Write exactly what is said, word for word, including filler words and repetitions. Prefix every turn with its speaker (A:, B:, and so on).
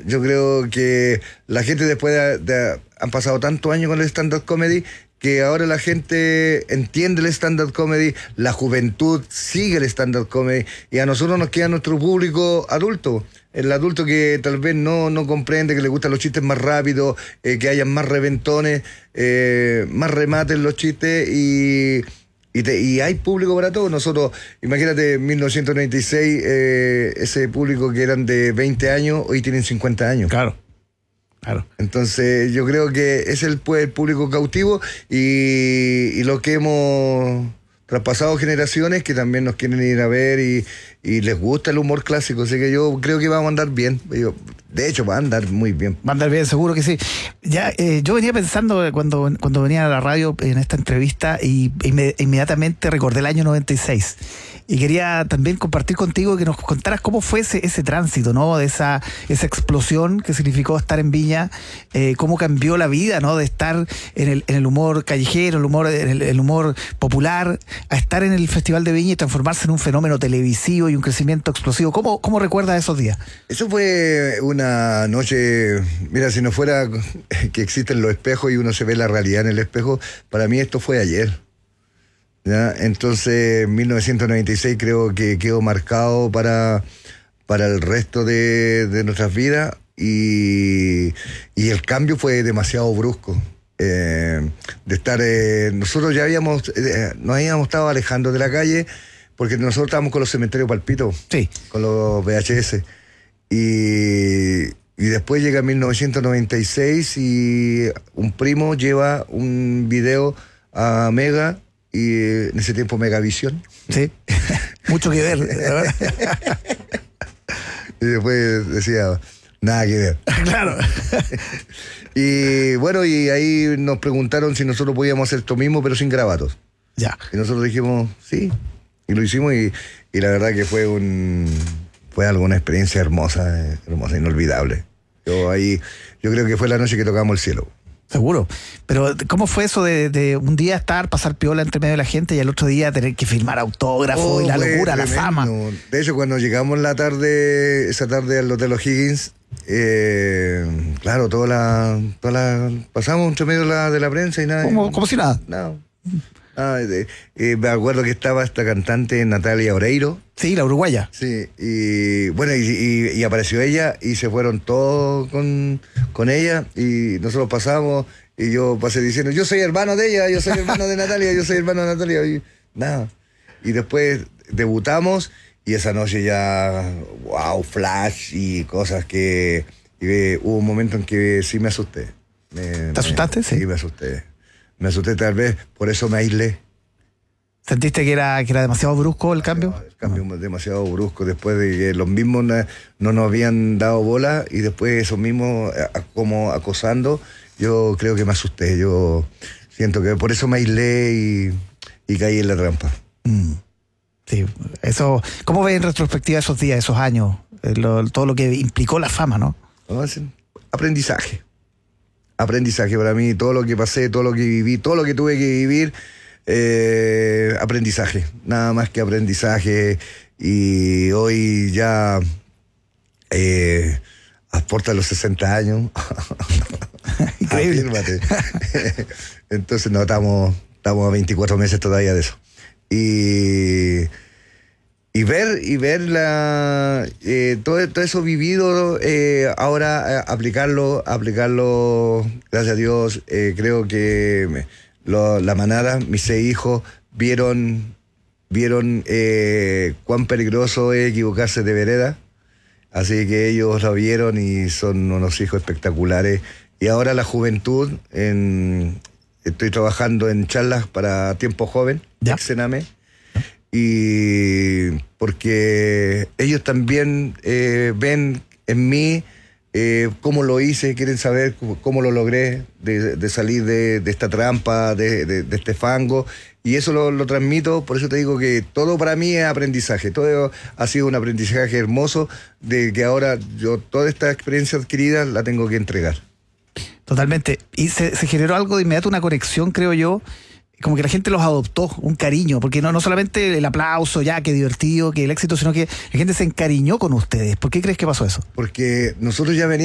A: yo creo que la gente después de, de han pasado tantos años con el stand-up comedy que ahora la gente entiende el stand-up comedy, la juventud sigue el stand-up comedy y a nosotros nos queda nuestro público adulto, el adulto que tal vez no, no comprende, que le gustan los chistes más rápidos, eh, que hayan más reventones, eh, más remates en los chistes y... Y, te, y hay público para todo. Nosotros, imagínate, en mil novecientos noventa y seis, eh, ese público que eran de veinte años, hoy tienen cincuenta años.
B: Claro, claro.
A: Entonces, yo creo que es el, pues, el público cautivo y, y lo que hemos traspasado generaciones que también nos quieren ir a ver y, y les gusta el humor clásico. Así que yo creo que vamos a andar bien. Yo, de hecho, va a andar muy bien.
B: Va a andar bien, seguro que sí. Ya, eh, yo venía pensando cuando, cuando venía a la radio en esta entrevista y, y me, inmediatamente recordé el año noventa y seis. Y quería también compartir contigo que nos contaras cómo fue ese, ese tránsito, ¿no? De esa, esa explosión que significó estar en Viña, eh, cómo cambió la vida, ¿no? De estar en el, en el humor callejero, el humor, el, el humor popular, a estar en el Festival de Viña y transformarse en un fenómeno televisivo y un crecimiento explosivo. ¿Cómo, cómo recuerdas esos días?
A: Eso fue una noche, mira, si no fuera que existen los espejos y uno se ve la realidad en el espejo, para mí esto fue ayer. ¿Ya? Entonces, mil novecientos noventa y seis creo que quedó marcado para, para el resto de, de nuestras vidas y, y el cambio fue demasiado brusco. Eh, de estar, eh, nosotros ya habíamos, eh, nos habíamos estado alejando de la calle porque nosotros estábamos con los cementerios palpitos,
B: sí,
A: con los V H S. Y, y después llega mil novecientos noventa y seis y un primo lleva un video a Mega. Y en ese tiempo Megavisión.
B: Sí, mucho que ver.
A: Y después decía, nada que ver.
B: Claro.
A: Y bueno, y ahí nos preguntaron si nosotros podíamos hacer esto mismo, pero sin grabatos.
B: Ya.
A: Y nosotros dijimos, sí. Y lo hicimos y, y la verdad que fue un fue algo, una experiencia hermosa, hermosa, inolvidable. Yo ahí, yo creo que fue la noche que tocamos el cielo.
B: Seguro. Pero ¿cómo fue eso de, de un día estar, pasar piola entre medio de la gente y al otro día tener que firmar autógrafos
A: oh,
B: y la
A: fue
B: locura,
A: tremendo.
B: La fama?
A: De hecho, cuando llegamos la tarde, esa tarde al Hotel O'Higgins, eh, claro, toda la, toda la, pasamos entre medio de la, de la prensa y nada.
B: Como, como si nada.
A: No. Ah, de, eh, me acuerdo que estaba esta cantante Natalia Oreiro.
B: Sí, la uruguaya.
A: Sí, y bueno, y, y, y apareció ella y se fueron todos con, con ella y nosotros pasamos y yo pasé diciendo, yo soy hermano de ella, yo soy hermano de Natalia, yo soy hermano de Natalia y nada. Y después debutamos y esa noche ya, wow, flash y cosas que y, eh, hubo un momento en que sí me asusté. Me,
B: ¿Te asustaste?
A: Me, sí, me asusté. Me asusté tal vez, por eso me aislé.
B: ¿Sentiste que era, que era demasiado brusco el cambio?
A: El cambio no. demasiado brusco, después de que los mismos no, no nos habían dado bola y después esos mismos a, como acosando, yo creo que me asusté. Yo siento que por eso me aislé y, y caí en la trampa.
B: Mm. Sí, eso. ¿Cómo ves en retrospectiva esos días, esos años? Eh, lo, todo lo que implicó la fama, ¿no?
A: ¿No? Aprendizaje. Aprendizaje para mí, todo lo que pasé, todo lo que viví, todo lo que tuve que vivir, eh, aprendizaje, nada más que aprendizaje. Y hoy ya eh, aporta los sesenta años.
B: Increíble.
A: Afírmate. Entonces no, estamos, estamos a veinticuatro meses todavía de eso. Y... Y ver, y ver la, eh, todo, todo eso vivido, eh, ahora eh, aplicarlo, aplicarlo, gracias a Dios, eh, creo que me, lo, la manada, mis seis hijos, vieron, vieron eh, cuán peligroso es equivocarse de vereda, así que ellos lo vieron y son unos hijos espectaculares. Y ahora la juventud, en, estoy trabajando en charlas para tiempo joven, Exename. Y porque ellos también eh, ven en mí eh, cómo lo hice, quieren saber cómo, cómo lo logré de, de salir de, de esta trampa, de, de, de este fango, y eso lo, lo transmito. Por eso te digo que todo para mí es aprendizaje, todo ha sido un aprendizaje hermoso, de que ahora yo toda esta experiencia adquirida la tengo que entregar.
B: Totalmente, y se, se generó algo de inmediato, una conexión, creo yo, como que la gente los adoptó, un cariño, porque no, no solamente el aplauso, ya, qué divertido, que el éxito, sino que la gente se encariñó con ustedes. ¿Por qué crees que pasó eso?
A: Porque nosotros ya veníamos